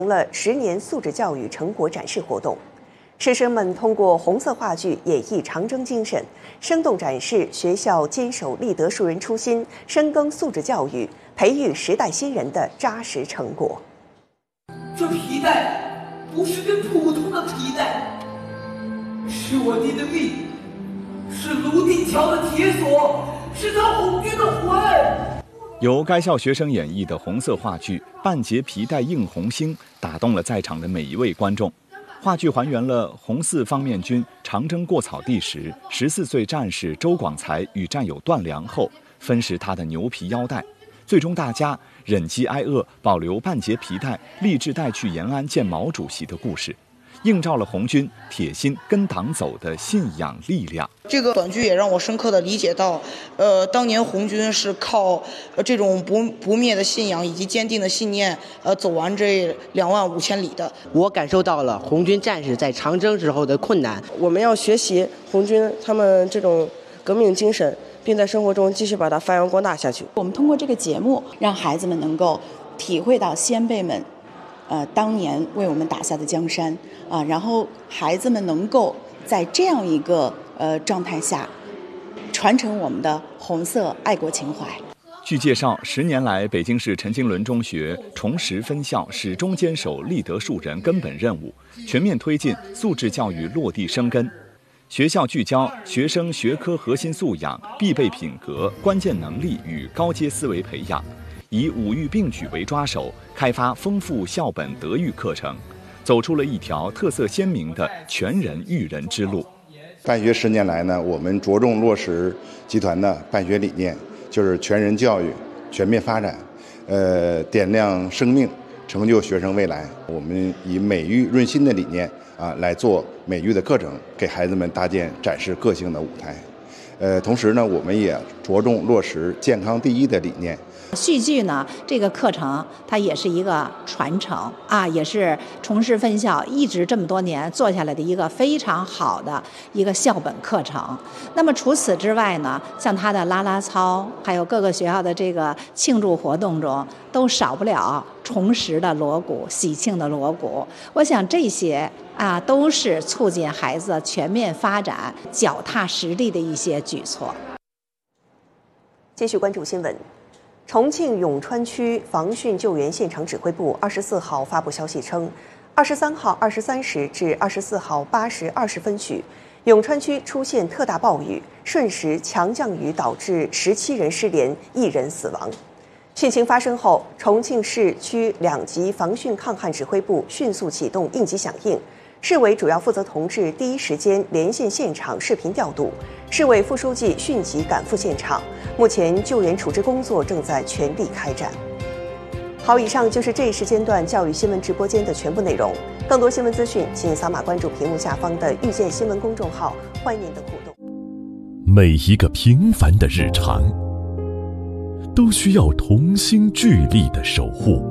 了10年素质教育成果展示活动。师生们通过红色话剧演绎长征精神，生动展示学校坚守立德树人初心、深耕素质教育、培育时代新人的扎实成果。 这皮带不是个普通的皮带，是我爹的命，是泸定桥的铁锁，是咱红军的魂。 由该校学生演绎的红色话剧《半截皮带映红星》打动了在场的每一位观众。话剧还原了红四方面军长征过草地时，14岁战士周广才与战友断粮后分食他的牛皮腰带，最终大家忍饥挨饿，保留半截皮带，立志带去延安见毛主席的故事，映照了红军铁心跟党走的信仰力量。 这个短剧也让我深刻地理解到，当年红军是靠这种不灭的信仰以及坚定的信念，走完这25000里的。 我感受到了红军战士在长征时候的困难。 我们要学习红军他们这种革命精神，并在生活中继续把它发扬光大下去。 我们通过这个节目，让孩子们能够体会到先辈们当年为我们打下的江山啊，然后孩子们能够在这样一个状态下传承我们的红色爱国情怀。 据介绍，10年来，北京市陈经纶中学崇实分校始终坚守立德树人根本任务，全面推进素质教育落地生根。学校聚焦学生学科核心素养、必备品格、关键能力与高阶思维培养，以五育并举为抓手，开发丰富校本德育课程，走出了一条特色鲜明的全人育人之路。 办学10年来呢，我们着重落实集团的办学理念，就是全人教育、全面发展，点亮生命，成就学生未来。我们以美育润心的理念来做美育的课程，给孩子们搭建展示个性的舞台。同时呢，我们也着重落实健康第一的理念。 戏剧呢，这个课程它也是一个传承啊，也是崇实分校一直这么多年做下来的一个非常好的一个校本课程。那么除此之外呢，像它的啦啦操，还有各个学校的这个庆祝活动中，都少不了崇实的锣鼓、喜庆的锣鼓。我想这些都是促进孩子全面发展、脚踏实地的一些举措。 继续关注新闻。重庆永川区防汛救援现场指挥部24号发布消息称，23号23时至24号8时20分许，永川区出现特大暴雨，瞬时强降雨导致17人失联，1人死亡。汛情发生后，重庆市区2级防汛抗旱指挥部迅速启动应急响应，市委主要负责同志第一时间连线现场视频调度，市委副书记迅即赶赴现场。目前救援处置工作正在全力开展。好，以上就是这一时间段教育新闻直播间的全部内容。更多新闻资讯，请扫码关注屏幕下方的遇见新闻公众号，欢迎您的互动。 每一个平凡的日常，都需要同心聚力的守护，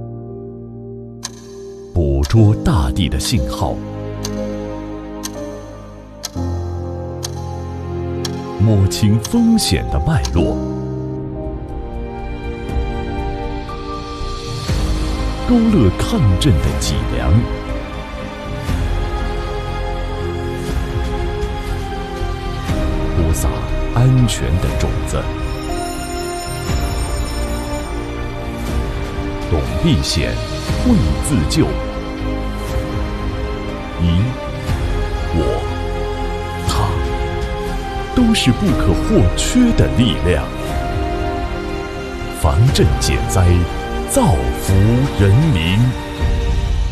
捕捉大地的信号，摸清风险的脉络，勾勒抗震的脊梁，播撒安全的种子，懂避险，会自救。你、我、他，都是不可或缺的力量。防震减灾，造福人民。